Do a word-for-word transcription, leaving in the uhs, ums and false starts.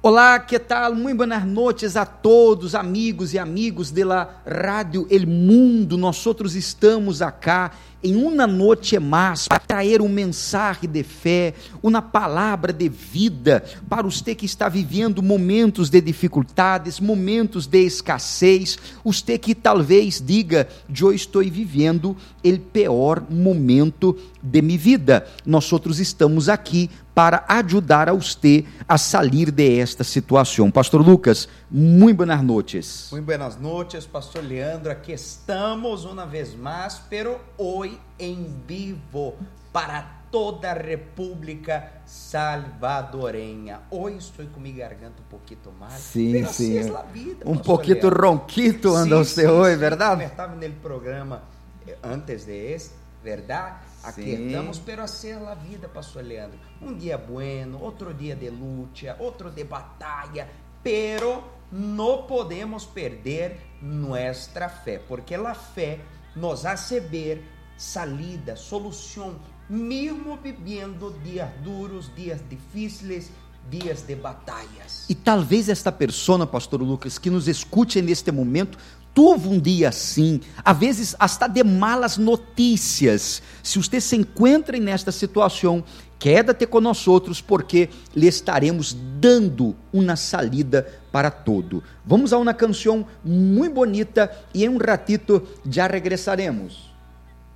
Olá, que tal? Muito boas noites a todos, amigos e amigos da Rádio El Mundo. Nós outros estamos acá em uma noite mais para trazer um mensagem de fé, uma palavra de vida para você que está vivendo momentos de dificuldades, momentos de escassez. Você que talvez diga: eu estou vivendo o pior momento de minha vida. Nós outros estamos aqui para ajudar a você a sair de esta situação. Pastor Lucas, muito boas noites. Muito boas noites, Pastor Leandro. Aqui estamos uma vez mais, pero hoje em vivo para toda a República Salvadorenha. Hoje estou com minha garganta um pouquinho mal. Sim, sim. Assim é vida, um pouquinho ronquito anda você hoje, verdade? Como estava no programa antes de este, verdade? Aqui sim. Estamos, pero assim é a vida, Pastor Leandro. Um dia bueno, outro dia de luta, outro de batalha, pero não podemos perder nossa fé, porque a fé nos hace ver salida, solução, mesmo vivendo dias duros, dias difíceis, dias de batalhas. E talvez esta pessoa, Pastor Lucas, que nos escute neste momento, teve um dia assim, às vezes hasta de malas notícias. Se você se encontra nesta situação, quédate com nós outros, porque lhe estaremos dando uma salida para todo. Vamos a uma canção muito bonita e em um ratito já regressaremos.